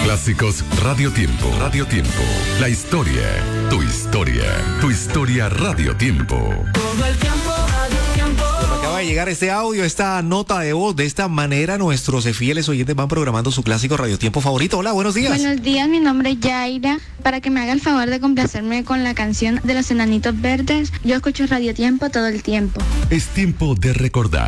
Clásicos Radio Tiempo. Radio Tiempo. La historia, tu historia. Tu historia Radio Tiempo. Todo el tiempo, Radio Tiempo. Acaba de llegar este audio, esta nota de voz. De esta manera nuestros fieles oyentes van programando su clásico Radio Tiempo favorito. Hola, buenos días. Buenos días, mi nombre es Yaira. Para que me haga el favor de complacerme con la canción de los Enanitos Verdes, yo escucho Radio Tiempo todo el tiempo. Es tiempo de recordar.